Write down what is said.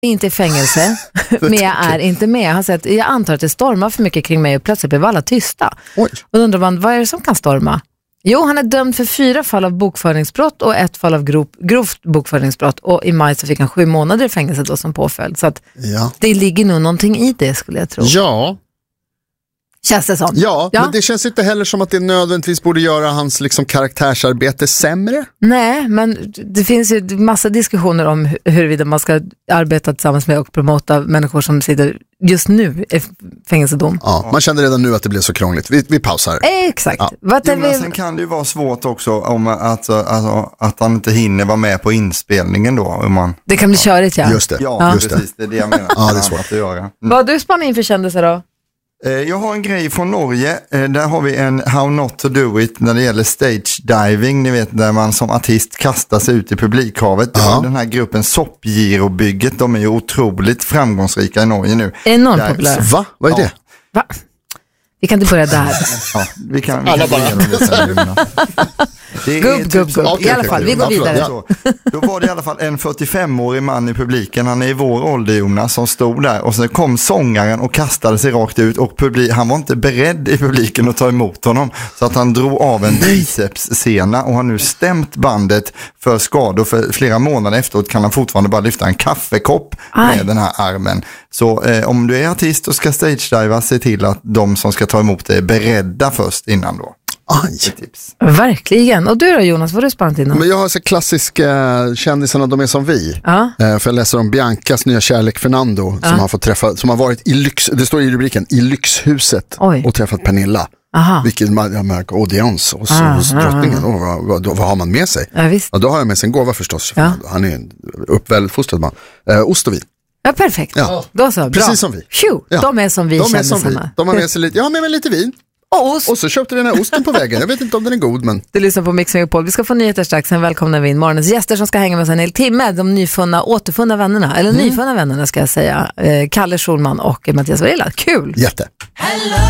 inte i fängelse. Mia är inte med. Han säger att jag antar att det stormar för mycket kring mig och plötsligt blir alla tysta. Oj. Och då undrar man, vad är det som kan storma? Jo, han är dömd för 4 fall av bokföringsbrott och 1 fall av grovt bokföringsbrott. Och i maj så fick han 7 månader i fängelse då som påföljd. Så att det ligger nog någonting i det, skulle jag tro. Ja. Känns det som? Ja, men det känns inte heller som att det nödvändigtvis borde göra hans liksom karaktärsarbete sämre. Nej, men det finns ju massa diskussioner om huruvida man ska arbeta tillsammans med och promota människor som sitter just nu i fängelsedom. Ja, man kände redan nu att det blev så krångligt. Vi pausar. Exakt. Ja. Men sen kan det ju vara svårt också om att han inte hinner vara med på inspelningen då. Om man, det kan bli körigt, ja. Just det. Ja, precis. Det är det jag menar. Ja, det är svårt att göra. Mm. Vad har du spanat in för kändisar då? Jag har en grej från Norge. Där har vi en How Not To Do It när det gäller stage diving. Ni vet, där man som artist kastar sig ut i publikhavet. Den här gruppen Soppgirobygget, de är ju otroligt framgångsrika i Norge nu. Enormt populära. Va? Vad är det? Va? Vi kan inte börja där. Ja, vi kan alla bara. Gubb. I alla fall, vi går vidare. Ja. Då var det i alla fall en 45-årig man i publiken, han är i vår ålder, Jonas, som stod där och sen kom sångaren och kastade sig rakt ut och han var inte beredd i publiken att ta emot honom, så att han drog av en bicepssena och har nu stämt bandet för skador. För flera månader efteråt kan han fortfarande bara lyfta en kaffekopp med den här armen. Så om du är artist och ska stage-diva, se till att de som ska ta emot det är beredda först innan då. Tips. Verkligen. Och du då, Jonas, vad har du spanat in? Men jag har så klassiska kändisarna, de är som vi. För jag läser om Biancas nya kärlek Fernando som har fått träffa, som har varit i det står i rubriken, i lyxhuset. Oj. Och träffat Pernilla. Vilket jag märker audiens hos drottningen. Vad har man med sig? Ja, visst. Ja, då har jag med sig en gåva förstås. Han är en uppfostrad man. Ost och vin. Ja, perfekt. Ja. Då så, bra. Precis som vi. De är som vi. De har med sig lite, med mig lite vin. Och så köpte vi den här osten på vägen. Jag vet inte om den är god, men... Du lyssnar på Mix Megapol. Vi ska få nyheter strax. Sen välkomnar vi in morgonens gäster som ska hänga med oss en hel timme. De återfunna vännerna. Eller nyfunna vännerna ska jag säga. Kalle Schulman och Mattias Varela. Kul! Jätte! Hello.